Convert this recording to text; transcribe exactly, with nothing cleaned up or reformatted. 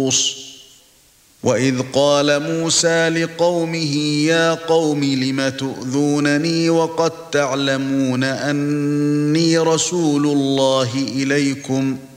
مَخْصُوصٍ. وَإِذْ قَالَ مُوسَى لِقَوْمِهِ يَا قَوْمِ لِمَ تُؤْذُونَنِي وَقَدْ تَعْلَمُونَ أَنِّي رَسُولُ اللَّهِ إِلَيْكُمْ